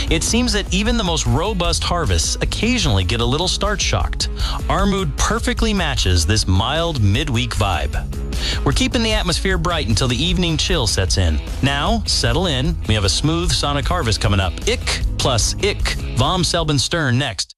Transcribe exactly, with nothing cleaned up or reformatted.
It seems that even the most robust harvests occasionally get a little start shocked. Our mood perfectly matches this mild midweek vibe. We're keeping the atmosphere bright until the evening chill sets in. Now, settle in. We have a smooth sonic harvest coming up. Ich plus Ich, Vom Selbin Stern next.